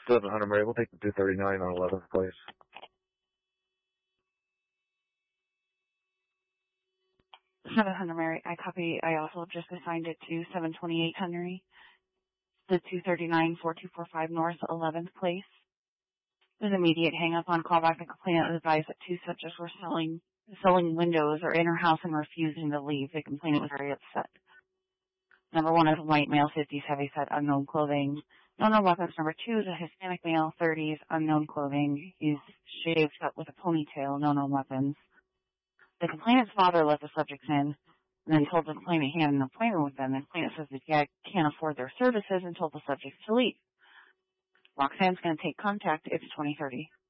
700 Mary, we'll take the 239 on 11th place. 700 Mary, I copy. I also just assigned it to 728 Henry, the 239-4245 North 11th place. There's immediate hang-up on callback. The complainant advised that two subjects were selling windows or in her house and refusing to leave. The complainant was very upset. Number 1 is a white male, 50s, heavyset, unknown clothing. No known weapons. Number 2 is a Hispanic male, 30s, unknown clothing. He's shaved, cut with a ponytail, no known weapons. The complainant's father let the subjects in and then told the complainant he had an appointment with them. The complainant says that he can't afford their services and told the subjects to leave. Roxanne's going to take contact. It's 2030.